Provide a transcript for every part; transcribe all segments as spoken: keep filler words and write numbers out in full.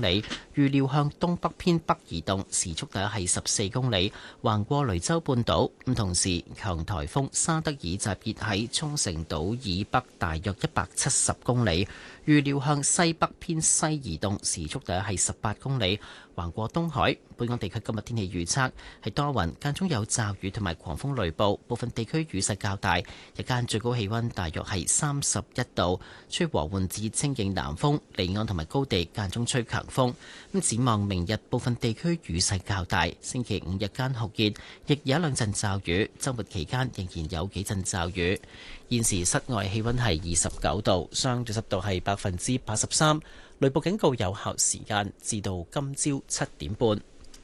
里，預料向東北偏北移動，時速大約係十四公里，橫過雷州半島。咁同時，強颱風沙德爾集結喺沖繩島以北大約一百七十公里，預料向西北偏西移動，時速大約係十八公里，橫過東海。本港地區今日天氣預測係多雲，間中有驟雨同埋狂風雷暴，部分地區雨勢較大。日間最高氣溫大約係三十一度，吹和緩至清勁南風，離岸同埋高地間中吹強風。咁展望明日部分地區雨勢較大，星期五日間酷熱，亦有一兩陣驟雨。週末期間仍然有幾陣驟雨。現時室外氣溫係二十九度，相對濕度係百分之八十三。雷暴警告有效時間至到今朝七點半。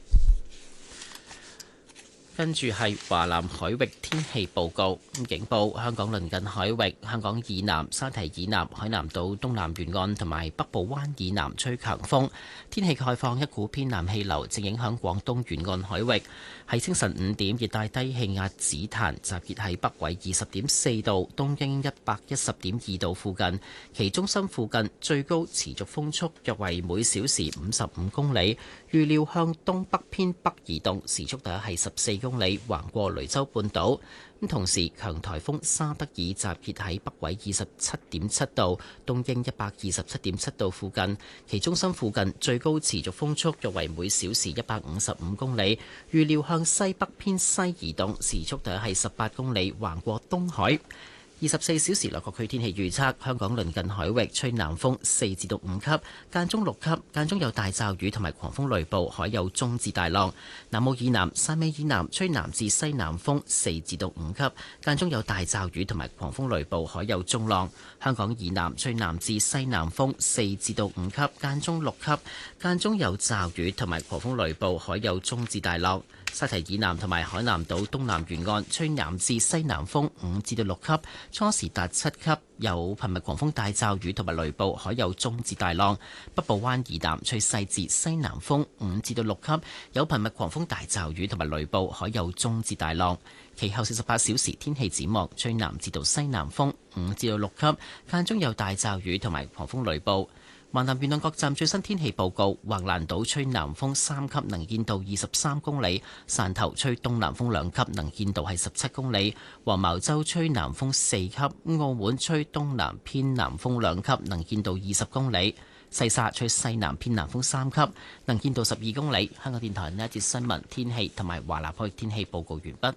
跟住係華南海域天氣報告，警報香港鄰近海域、香港以南、沙堤以南、海南島東南沿岸同埋北部灣以南吹強風。天氣概況，一股偏南氣流正影響廣東沿岸海域。喺清晨五點，熱帶低氣壓紫檀集結喺北緯二十點四度、東經一百一十點二度附近，其中心附近最高持續風速約為每小時五十五公里，預料向東北偏北移動，時速大約係十四公里，橫過雷州半島。咁同時，強颱風沙德爾集結喺北緯二十七點七度、東經一百二十七點七度附近，其中心附近最高持續風速約為每小時一百五十五公里，預料向西北偏西移動，時速大約係十八公里，橫過東海。二十四小時內各區天氣預測：香港鄰近海域吹南風四至到五級，間中六級，間中有大驟雨同埋狂風雷暴，海有中至大浪。南澳以南、汕尾以南吹南至西南風四至到五級，間中有大驟雨同埋狂風雷暴，海有中浪。香港以南吹南至西南風四至到五級，間中六級，間中有驟雨同埋狂風雷暴，海有中至大浪。沙堤以南同埋海南島東南沿岸吹南至西南風五至到六級，初時達七級，有頻密狂風大驟雨同埋雷暴，海有中至大浪。北部灣以南吹西至西南風五至到六級，有頻密狂風大驟雨同埋雷暴，海有中至大浪。其後四十八小時天氣展望，吹南至到西南風五至到六級，間中有大驟雨同埋狂風雷暴。華南沿岸各站最新天氣報告：橫瀾島吹南風三級，能見度二十三公里；汕頭吹東南風兩級，能見度係十七公里；黃茅洲吹南風四級；澳門吹東南偏南風兩級，能見度二十公里；西沙吹西南偏南風三級，能見度十二公里。香港電台呢一節新聞天氣同埋華南海域天氣報告完畢。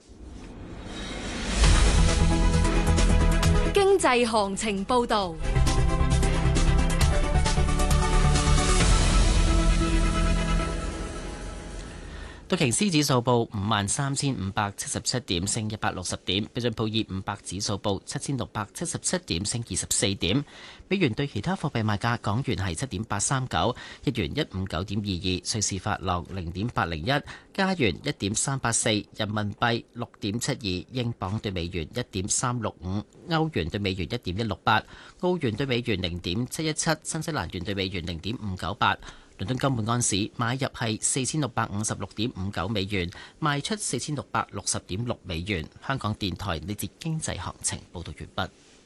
經濟行情報導。 道瓊斯指數報五萬三千五百七十七點，升一百六十點；標準普爾五百指數報七千六百七十七點，升二十四點。美元對其他貨幣賣價：港元係七點八三九，日元一五九點二二，瑞士法郎零點八零一，加元一點三八四，人民幣六點七二，英鎊對美元一點三六五，歐元對美元一點一六八，澳元對美元零點七一七，新西蘭元對美元零點五九八。倫敦金每安士買入係四千六百五十六點五九美元，賣出四千六百六十點六美元。香港電台呢節經濟行情報道完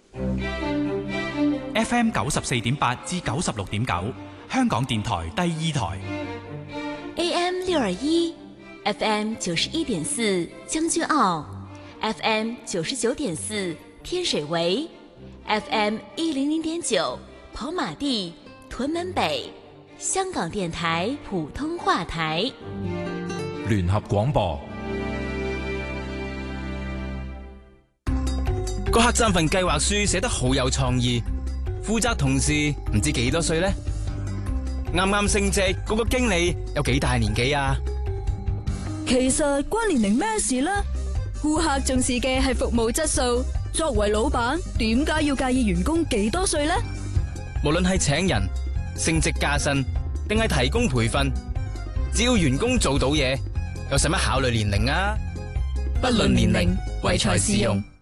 畢。F M 九十四點八至九十六點九，香港電台第二台。 A M 六二一，F M 九十一點四將軍澳 ，F M 九十九點四天水圍 ，F M 一零零點九跑馬地屯門北。香港電台普通話台聯合廣播。 個客棧份計劃書寫得好有創意，負責同事唔知幾多歲呢？啱啱升職嗰個經理有幾大年紀啊？ 其實關年齡咩事呢？顧客重視嘅係服務質素，作為老闆點解要介意員工幾多歲呢？ 無論係請人、升職加薪定係提供培訓，只要員工做到嘢，又使乜考慮年齡啊？ 不論年齡，唯才是用。